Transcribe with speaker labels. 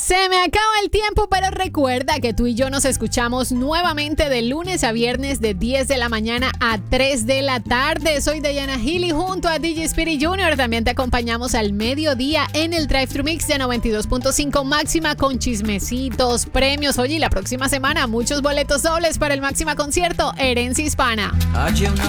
Speaker 1: Se me acaba el tiempo, pero recuerda que tú y yo nos escuchamos nuevamente de lunes a viernes de 10 de la mañana a 3 de la tarde. Soy Diana Gil y junto a DJ Speedy Jr. también te acompañamos al mediodía en el Drive Thru Mix de 92.5 Máxima con chismecitos, premios. Oye, y la próxima semana muchos boletos dobles para el Máxima concierto Herencia Hispana.
Speaker 2: Hay una